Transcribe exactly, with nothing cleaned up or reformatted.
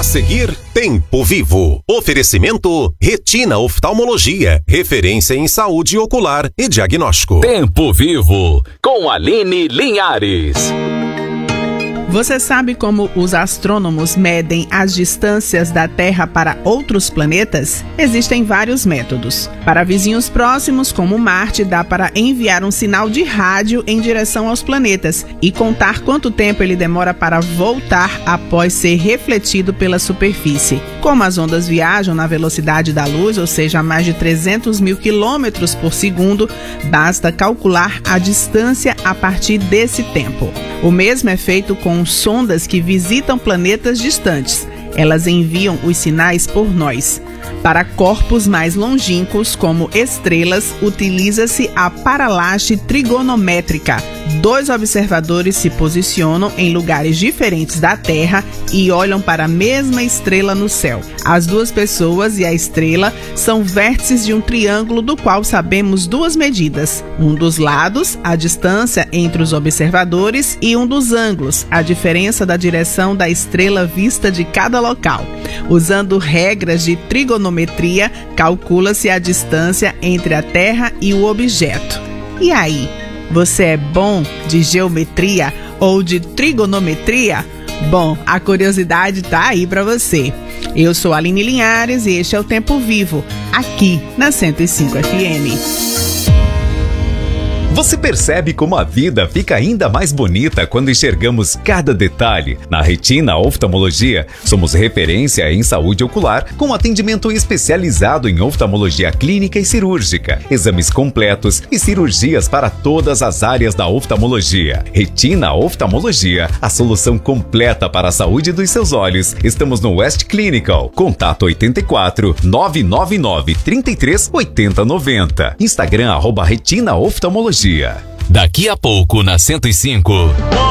seguir, Tempo Vivo. Oferecimento Retina Oftalmologia, referência em saúde ocular e diagnóstico. Tempo Vivo, com Aline Linhares. Você sabe como os astrônomos medem as distâncias da Terra para outros planetas? Existem vários métodos. Para vizinhos próximos, como Marte, dá para enviar um sinal de rádio em direção aos planetas e contar quanto tempo ele demora para voltar após ser refletido pela superfície. Como as ondas viajam na velocidade da luz, ou seja, a mais de trezentos mil quilômetros por segundo, basta calcular a distância a partir desse tempo. O mesmo é feito com sondas que visitam planetas distantes. Elas enviam os sinais por nós. Para corpos mais longínquos, como estrelas, utiliza-se a paralaxe trigonométrica. Dois observadores se posicionam em lugares diferentes da Terra e olham para a mesma estrela no céu. As duas pessoas e a estrela são vértices de um triângulo do qual sabemos duas medidas. Um dos lados, a distância entre os observadores, e um dos ângulos, a diferença da direção da estrela vista de cada local. Usando regras de trigonometria, calcula-se a distância entre a Terra e o objeto. E aí, você é bom de geometria ou de trigonometria? Bom, a curiosidade tá aí para você. Eu sou a Aline Linhares e este é o Tempo Vivo, aqui na cento e cinco F M. Você percebe como a vida fica ainda mais bonita quando enxergamos cada detalhe? Na Retina Oftalmologia, somos referência em saúde ocular, com atendimento especializado em oftalmologia clínica e cirúrgica, exames completos e cirurgias para todas as áreas da oftalmologia. Retina Oftalmologia, a solução completa para a saúde dos seus olhos. Estamos no West Clinical. Contato oito quatro, nove nove nove, três três, oito zero nove zero. Instagram arroba Retina Oftalmologia. Daqui a pouco na cento e cinco.